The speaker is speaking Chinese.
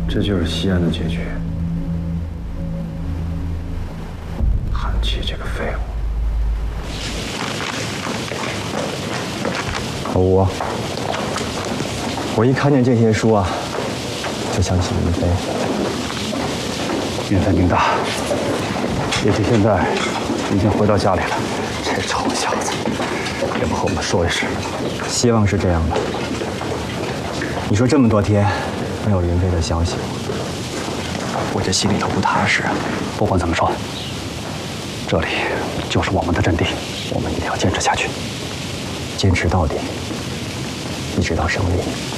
这就是西安的结局。韩琦这个废物。 老吴，我一看见这些书啊，就想起云飞。 云飞命大，也许现在已经回到家里了。这臭小子也不和我们说一声。 希望是这样的。你说这么多天没有云飞的消息， 我这心里头不踏实。不管怎么说，这里就是我们的阵地，我们一定要坚持下去， 坚持到底，一直到胜利。